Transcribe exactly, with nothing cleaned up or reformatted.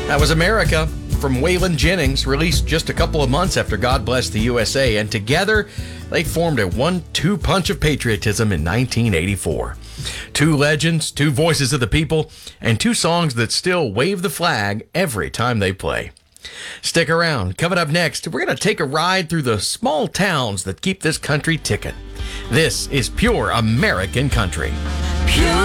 That was America from Waylon Jennings, released just a couple of months after God Bless the U S A, and together they formed a one two punch of patriotism in nineteen eighty-four. Two legends, two voices of the people, and two songs that still wave the flag every time they play. Stick around. Coming up next, we're going to take a ride through the small towns that keep this country ticking. This is Pure American Country. Pure